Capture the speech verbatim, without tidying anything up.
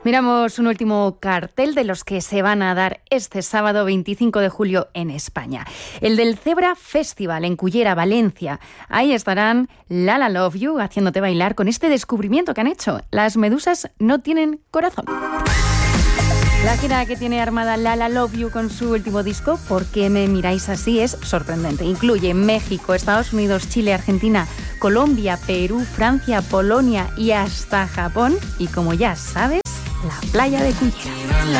Miramos un último cartel de los que se van a dar este sábado veinticinco de julio en España. El del Zebra Festival en Cullera, Valencia. Ahí estarán Lala Love You haciéndote bailar con este descubrimiento que han hecho. Las medusas no tienen corazón. La gira que tiene armada Lala Love You con su último disco, ¿Por qué me miráis así?, es sorprendente. Incluye México, Estados Unidos, Chile, Argentina, Colombia, Perú, Francia, Polonia y hasta Japón. Y como ya sabes, la playa de Cullera.